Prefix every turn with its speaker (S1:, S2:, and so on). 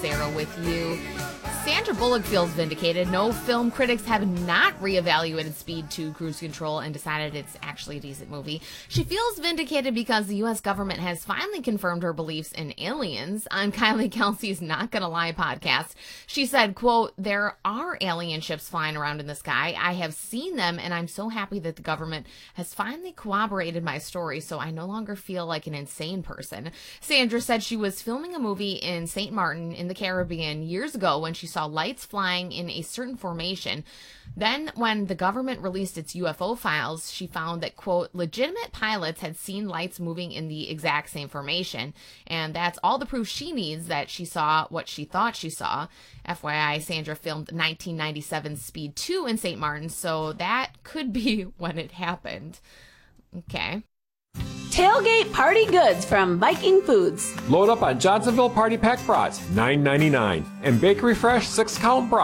S1: Sarah with you. Sandra Bullock feels vindicated. No, film critics have not reevaluated Speed 2 Cruise Control and decided it's actually a decent movie. She feels vindicated because the U.S. government has finally confirmed her beliefs in aliens. On Kylie Kelsey's Not Gonna Lie podcast, she said, quote, "There are alien ships flying around in the sky. I have seen them, and I'm so happy that the government has finally corroborated my story, so I no longer feel like an insane person." Sandra said she was filming a movie in St. Martin in the Caribbean years ago when she saw lights flying in a certain formation. Then, when the government released its UFO files, she found that, quote, legitimate pilots had seen lights moving in the exact same formation. And that's all the proof she needs that she saw what she thought she saw. FYI, Sandra filmed 1997 Speed 2 in St. Martin, so that could be when it happened. Okay.
S2: Tailgate party goods from Viking Foods.
S3: Load up on Johnsonville Party Pack Brats, $9.99. And Bakery Fresh 6-count brats.